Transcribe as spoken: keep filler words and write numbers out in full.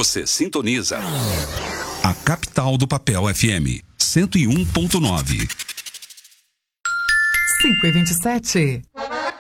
Você sintoniza a capital do papel F M, cento e um ponto nove. cinco e vinte e sete.